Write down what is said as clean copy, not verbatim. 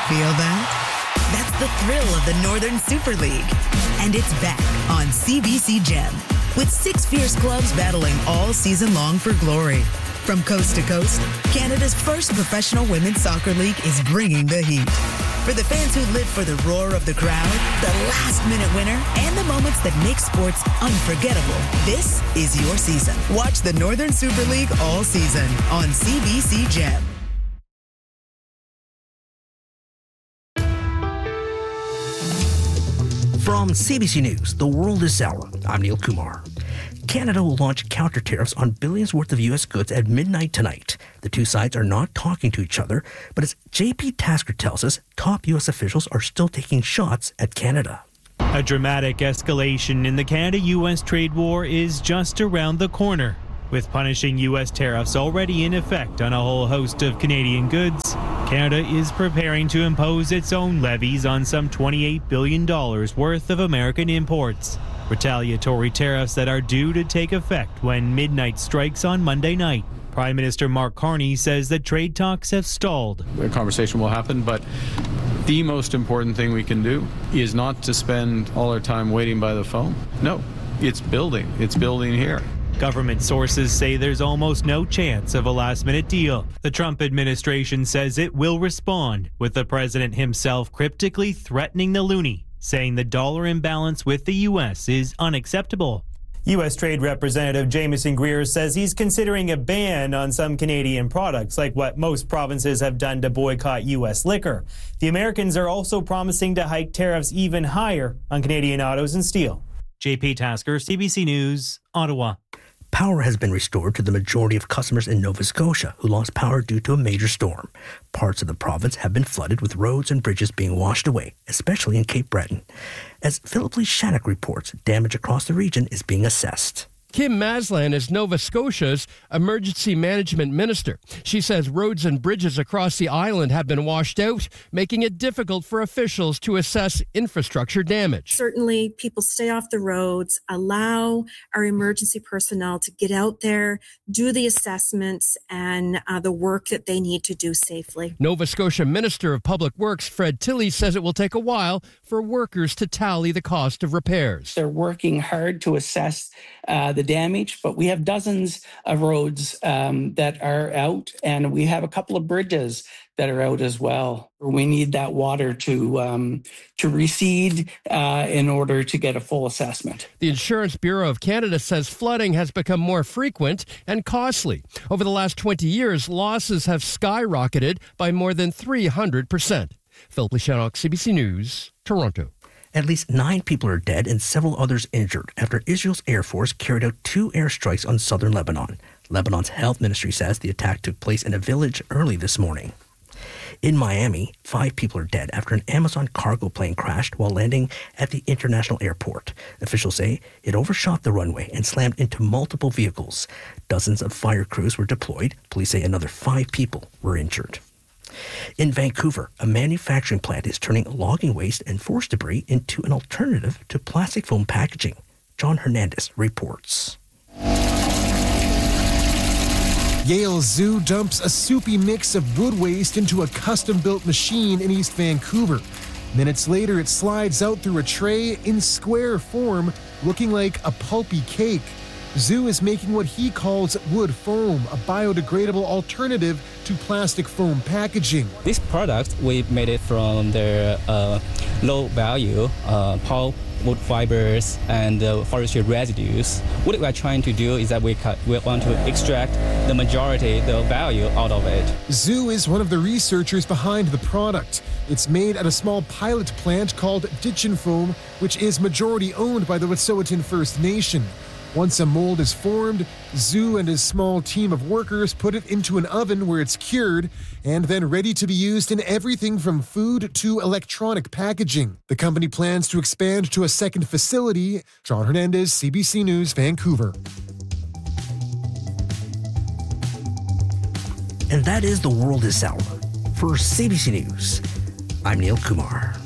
Feel that? That's the thrill of the Northern Super League. And it's back on CBC Gem, with 6 fierce clubs battling all season long for glory. From coast to coast, Canada's first professional women's soccer league is bringing the heat. For the fans who live for the roar of the crowd, the last-minute winner, and the moments that make sports unforgettable, this is your season. Watch the Northern Super League all season on CBC Gem. From CBC News, the world is sour. I'm Neil Kumar. Canada will launch counter tariffs on billions worth of U.S. goods at midnight tonight. The two sides are not talking to each other, but as JP Tasker tells us, top U.S. officials are still taking shots at Canada. A dramatic escalation in the Canada-U.S. trade war is just around the corner. With punishing U.S. tariffs already in effect on a whole host of Canadian goods, Canada is preparing to impose its own levies on some $28 billion worth of American imports. Retaliatory tariffs that are due to take effect when midnight strikes on Monday night. Prime Minister Mark Carney says that trade talks have stalled. A conversation will happen, but the most important thing we can do is not to spend all our time waiting by the phone. No, it's building. It's building here. Government sources say there's almost no chance of a last-minute deal. The Trump administration says it will respond, with the president himself cryptically threatening the loonie, saying the dollar imbalance with the U.S. is unacceptable. U.S. Trade Representative Jamieson Greer says he's considering a ban on some Canadian products, like what most provinces have done to boycott U.S. liquor. The Americans are also promising to hike tariffs even higher on Canadian autos and steel. JP Tasker, CBC News, Ottawa. Power has been restored to the majority of customers in Nova Scotia who lost power due to a major storm. Parts of the province have been flooded, with roads and bridges being washed away, especially in Cape Breton. As Philip Lee Shannock reports, damage across the region is being assessed. Kim Maslan is Nova Scotia's emergency management minister. She says roads and bridges across the island have been washed out, making it difficult for officials to assess infrastructure damage. Certainly, people stay off the roads, allow our emergency personnel to get out there, do the assessments and the work that they need to do safely. Nova Scotia Minister of Public Works Fred Tilley says it will take a while for workers to tally the cost of repairs. They're working hard to assess the damage, but we have dozens of roads that are out, and we have a couple of bridges that are out as well. We need that water to recede in order to get a full assessment. The Insurance Bureau of Canada says flooding has become more frequent and costly. Over the last 20 years, losses have skyrocketed by more than 300%. Philip Lee Shannock, CBC News, Toronto. At least 9 people are dead and several others injured after Israel's Air Force carried out 2 airstrikes on southern Lebanon. Lebanon's health ministry says the attack took place in a village early this morning. In Miami, 5 people are dead after an Amazon cargo plane crashed while landing at the international airport. Officials say it overshot the runway and slammed into multiple vehicles. Dozens of fire crews were deployed. Police say another 5 people were injured. In Vancouver, a manufacturing plant is turning logging waste and forest debris into an alternative to plastic foam packaging. John Hernandez reports. Yale Zoo dumps a soupy mix of wood waste into a custom-built machine in East Vancouver. Minutes later, it slides out through a tray in square form, looking like a pulpy cake. Zoo is making what he calls wood foam, a biodegradable alternative to plastic foam packaging. This product, we made it from the low-value pulp, wood fibers, and forestry residues. What we are trying to do is that we want to extract the majority, the value out of it. Zoo is one of the researchers behind the product. It's made at a small pilot plant called Ditchin Foam, which is majority owned by the Wet'suwet'en First Nation. Once a mold is formed, Zoo and his small team of workers put it into an oven where it's cured and then ready to be used in everything from food to electronic packaging. The company plans to expand to a second facility. John Hernandez, CBC News, Vancouver. And that is The World is Sour. For CBC News, I'm Neil Kumar.